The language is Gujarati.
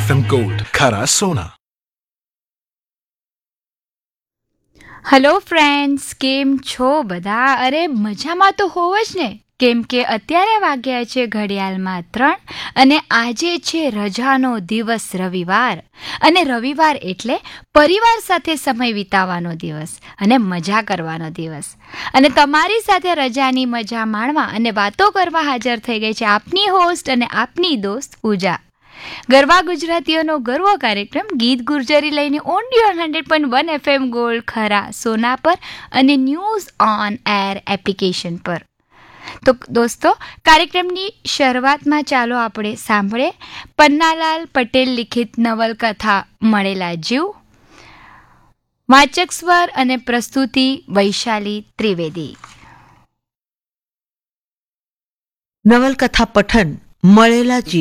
FM Gold ખરા સોના. હેલો ફ્રેન્ડ્સ, કેમ છો બધા? અરે મજામાં તો હોવ જ ને, કેમ કે અત્યારે વાગ્યા છે ઘડિયાળમાં 3 અને આજે છે રજાનો દિવસ, રવિવાર. અને રવિવાર એટલે પરિવાર સાથે સમય વિતાવવાનો દિવસ અને મજા કરવાનો દિવસ. અને તમારી સાથે રજાની મજા માણવા અને વાતો કરવા હાજર થઈ ગઈ છે આપની હોસ્ટ અને આપની દોસ્ત પૂજા. ગરબા ગુજરાતીઓનો ગર્વ કાર્યક્રમ ગીત ગુર્જરી લઈને ઓનલી 100.1 FM ગોલ્ડ ખરા સોના પર અને ન્યૂઝ ઓન એર એપ્લિકેશન પર. તો દોસ્તો, કાર્યક્રમની શરૂઆતમાં ચાલો આપણે સાંભળીએ પન્નાલાલ પટેલ લિખિત નવલકથા મળેલા જીવ. વાચક સ્વર અને પ્રસ્તુતિ વૈશાલી ત્રિવેદી. નવલકથા પઠન મળેલા જીવ.